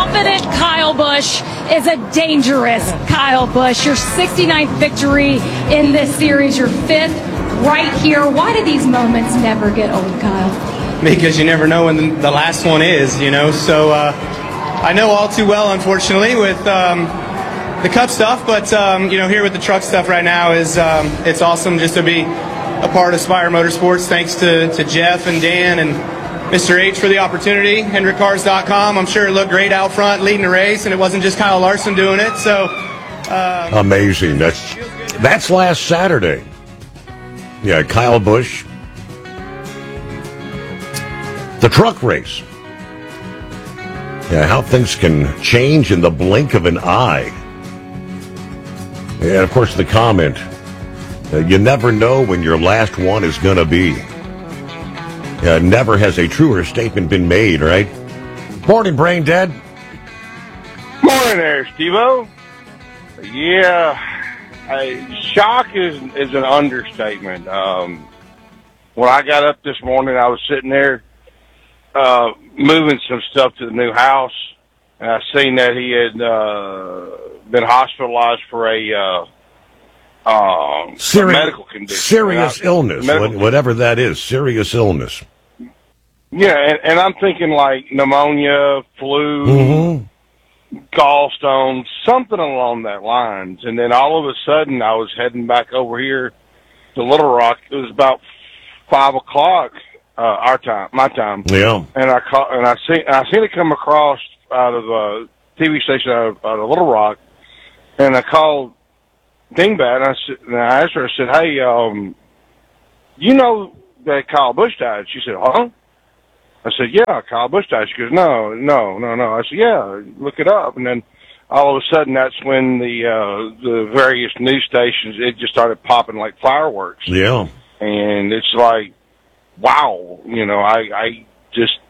confident Kyle Busch is a dangerous Kyle Busch. Your 69th victory in this series, your 5th right here. Why do these moments never get old, Kyle? Because you never know when the last one is, you know. So I know all too well, unfortunately, with the Cup stuff. But, you know, here with the truck stuff right now is it's awesome just to be a part of Spire Motorsports. Thanks to Jeff and Dan and Mr. H for the opportunity. HendrickCars.com. I'm sure it looked great out front leading the race, and it wasn't just Kyle Larson doing it. So amazing. That's last Saturday. Yeah, Kyle Busch. The truck race. Yeah, how things can change in the blink of an eye. And, of course, the comment, you never know when your last one is going to be. Never has a truer statement been made, right? Morning, Brain Dead. Morning there, Steve-O. Yeah, shock is an understatement. When I got up this morning, I was sitting there moving some stuff to the new house, and I seen that he had been hospitalized for a medical condition. Serious illness, whatever that is, serious illness. Yeah, and I'm thinking like pneumonia, flu, gallstones, something along that lines. And then all of a sudden, I was heading back over here to Little Rock. It was about 5 o'clock our time, my time. Yeah. And I seen it come across out of a TV station out of Little Rock, and I called Dingbat, and I asked her, I said, hey, you know that Kyle Busch died? She said, huh? I said, yeah, Kyle Busch died. She goes, no. I said, yeah, look it up. And then all of a sudden, that's when the various news stations, it just started popping like fireworks. Yeah. And it's like, wow, you know, I just,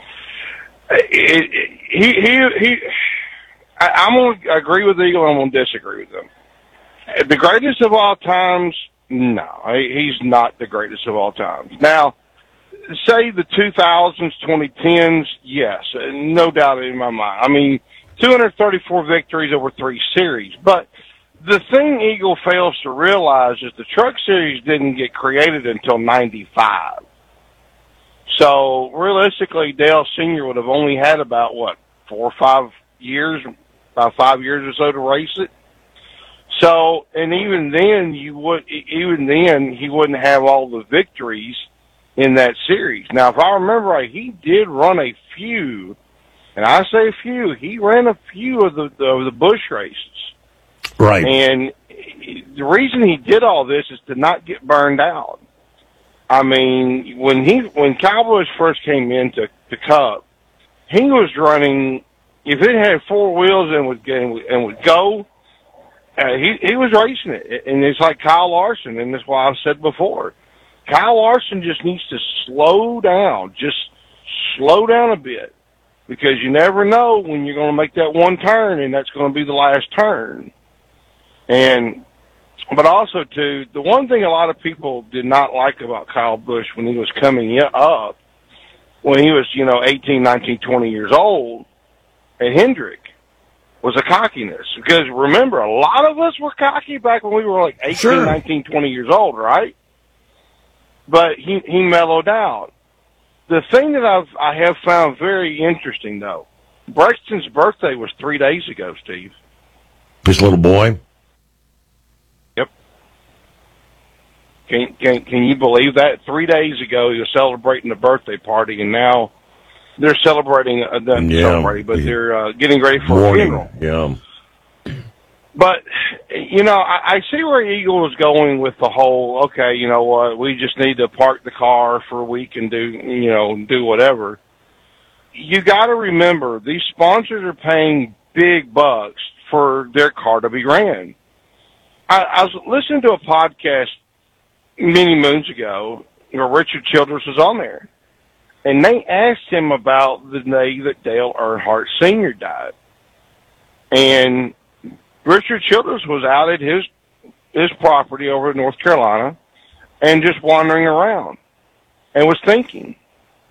I'm going to agree with Eagle, I'm going to disagree with him. The greatest of all times, no, he's not the greatest of all times. Now, say the 2000s, 2010s, yes, no doubt in my mind. I mean, 234 victories over 3 series. But the thing Eagle fails to realize is the Truck Series didn't get created until 95. So, realistically, Dale Sr. would have only had about, 4 or 5 years, about 5 years or so to race it. So, and even then, he wouldn't have all the victories in that series. Now, if I remember right, he did run a few, and I say a few, he ran a few of the Busch races. Right. And the reason he did all this is to not get burned out. I mean, when Kyle Busch first came into the Cup, he was running, if it had 4 wheels and would go, he was racing it. And it's like Kyle Larson, and that's why I've said before, Kyle Larson just needs to slow down a bit, because you never know when you're going to make that one turn, and that's going to be the last turn. But also, too, the one thing a lot of people did not like about Kyle Busch when he was coming up, when he was, 18, 19, 20 years old, at Hendrick, was a cockiness. Because remember, a lot of us were cocky back when we were like 18, Sure. 19, 20 years old, right? But he mellowed out. The thing that I have found very interesting, though, Brexton's birthday was 3 days ago, Steve. His little boy? Yep. Can you believe that? 3 days ago, he was celebrating a birthday party, and now they're celebrating, they're getting ready for a funeral. Yeah. But, I see where Eagle is going with the whole, okay, you know what, we just need to park the car for a week and do whatever. You got to remember, these sponsors are paying big bucks for their car to be ran. I was listening to a podcast many moons ago where Richard Childress was on there, and they asked him about the day that Dale Earnhardt Sr. died. And Richard Childress was out at his property over in North Carolina and just wandering around and was thinking.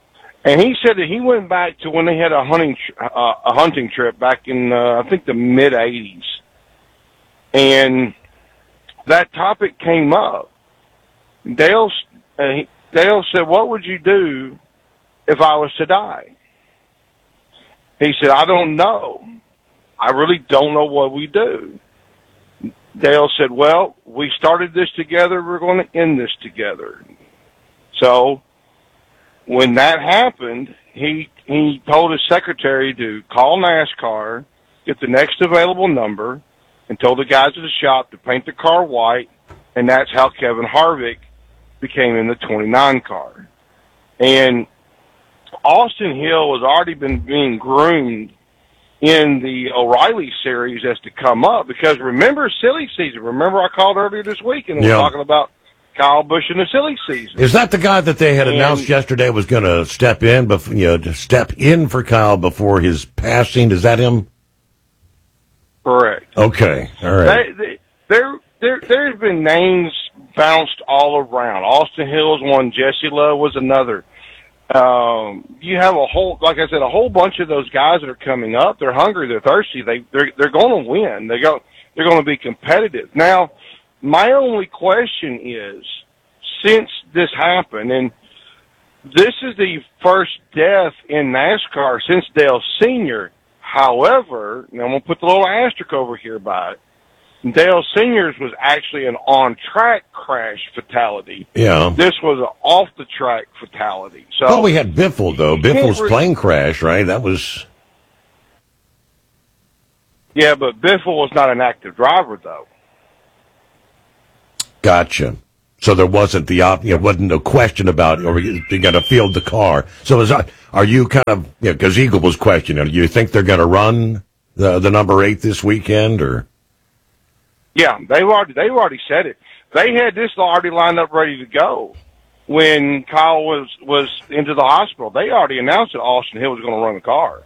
And he said that he went back to when they had a hunting trip back in, I think, the mid-'80s. And that topic came up. Dale said, what would you do if I was to die? He said, I don't know. I really don't know what we do. Dale said, well, we started this together. We're going to end this together. So when that happened, he told his secretary to call NASCAR, get the next available number, and told the guys at the shop to paint the car white, and that's how Kevin Harvick became in the 29 car. And Austin Hill has already been being groomed in the O'Reilly series as to come up, because remember silly season. Remember I called earlier this week and we were talking about Kyle Busch in the silly season. Is that the guy that they had announced yesterday was going to step in, to step in for Kyle before his passing? Is that him? Correct. Okay, all right. There's been names bounced all around. Austin Hill is one. Jesse Love was another. You have a whole bunch of those guys that are coming up. They're hungry. They're thirsty. They're going to win. They're going to be competitive. Now, my only question is, since this happened, and this is the first death in NASCAR since Dale Sr. However, and I'm going to put the little asterisk over here by it, Dale Sr.'s was actually an on-track crash fatality. Yeah. This was an off-the-track fatality. So, well, we had Biffle, though. Biffle's plane crash, right? That was... Yeah, but Biffle was not an active driver, though. Gotcha. So there wasn't wasn't a question about, or you got to field the car. So are you kind of, because Eagle was questioning, do you think they're going to run the number 8 this weekend, or? Yeah, they've already said it. They had this already lined up ready to go when Kyle was into the hospital. They already announced that Austin Hill was going to run the car.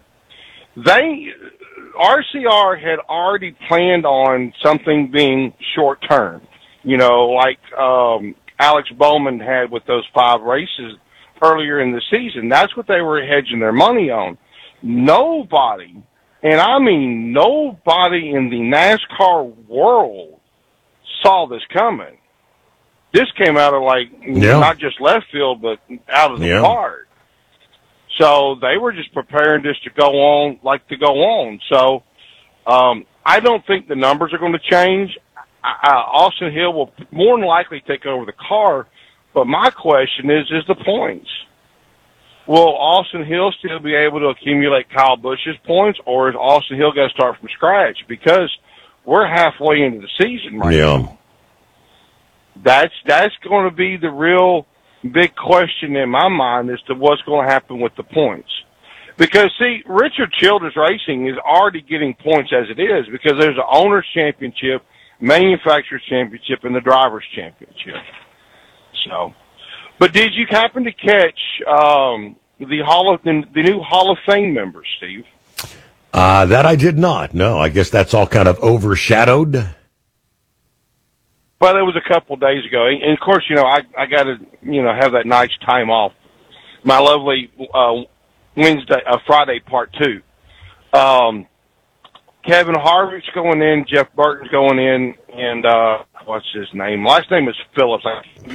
RCR had already planned on something being short term, like Alex Bowman had with those 5 races earlier in the season. That's what they were hedging their money on. Nobody, and I mean nobody in the NASCAR world saw this coming. This came out of not just left field, but out of the park. So they were just preparing this to go on. So I don't think the numbers are going to change. Austin Hill will more than likely take over the car, but my question is the points. Will Austin Hill still be able to accumulate Kyle Busch's points, or is Austin Hill going to start from scratch? Because we're halfway into the season right now. That's going to be the real big question in my mind as to what's going to happen with the points. Because, see, Richard Childress Racing is already getting points as it is, because there's an owner's championship, manufacturer's championship, and the driver's championship. So, but did you happen to catch the new Hall of Fame members, Steve? That I did not. No, I guess that's all kind of overshadowed. Well, it was a couple of days ago, and of course, I got to have that nice time off. My lovely Friday part 2. Kevin Harvick's going in, Jeff Burton's going in, and what's his name? Last name is Phillips.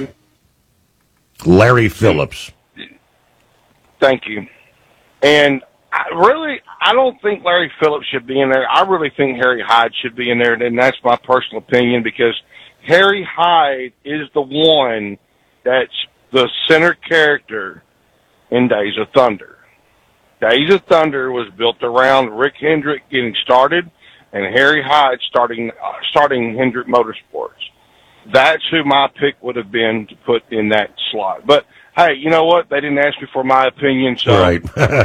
Larry Phillips. Thank you. And I don't think Larry Phillips should be in there. I really think Harry Hyde should be in there, and that's my personal opinion, because Harry Hyde is the one that's the center character in Days of Thunder. Days of Thunder was built around Rick Hendrick getting started and Harry Hyde starting Hendrick Motorsports. That's who my pick would have been to put in that slot. But, hey, you know what? They didn't ask me for my opinion, so. Right.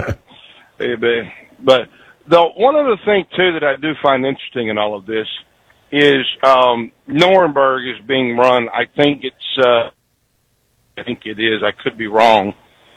But one other thing, too, that I do find interesting in all of this is Nuremberg is being run. I think it is. I could be wrong.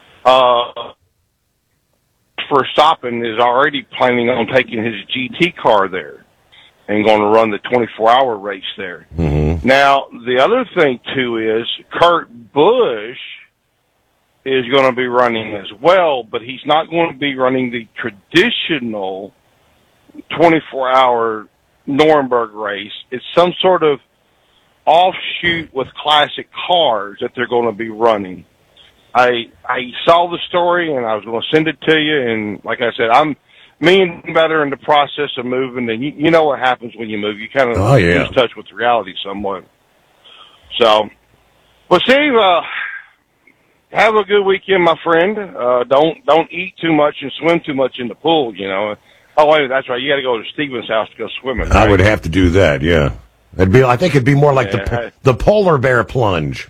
Verstappen is already planning on taking his GT car there and going to run the 24-hour race there. Mm-hmm. Now, the other thing, too, is Kurt Busch is going to be running as well, but he's not going to be running the traditional 24-hour Nuremberg race. It's some sort of offshoot with classic cars that they're going to be running. I saw the story, and I was going to send it to you, and like I said, me and Better in the process of moving, and you know what happens when you move. You kind of lose touch with reality somewhat. So, well, Steve, have a good weekend, my friend. Don't eat too much and swim too much in the pool, you know. Oh, wait, that's right. You got to go to Steven's house to go swimming. Right? I would have to do that, yeah. I think it'd be more like the polar bear plunge.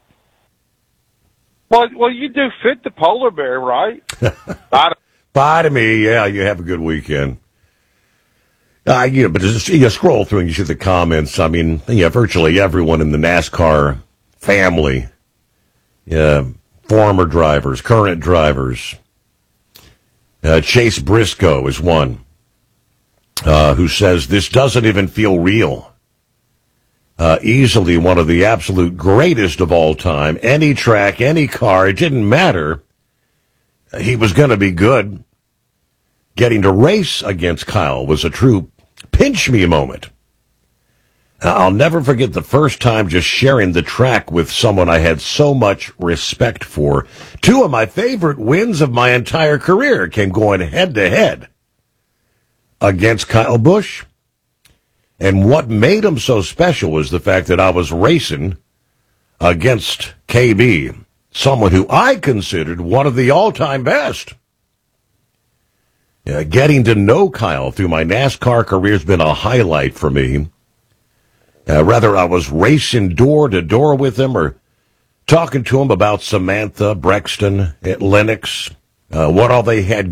Well, you do fit the polar bear, right? Bye to me. Yeah, you have a good weekend. But you scroll through and you see the comments. I mean, virtually everyone in the NASCAR family, former drivers, current drivers. Chase Briscoe is one who says, this doesn't even feel real. Easily one of the absolute greatest of all time. Any track, any car, it didn't matter. He was going to be good. Getting to race against Kyle was a true pinch-me moment. I'll never forget the first time just sharing the track with someone I had so much respect for. Two of my favorite wins of my entire career came going head-to-head against Kyle Busch. And what made him so special was the fact that I was racing against KB, someone who I considered one of the all-time best. Getting to know Kyle through my NASCAR career has been a highlight for me. Whether I was racing door to door with him or talking to him about Samantha, Brexton, at Lennox, what all they had